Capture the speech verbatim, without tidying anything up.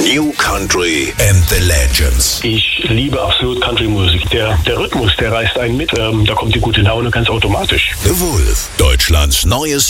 New Country and the Legends. Ich liebe absolut Country-Musik. Der, der Rhythmus, der reißt einen mit. Ähm, da kommt die gute Laune ganz automatisch. The Wolf, Deutschlands neues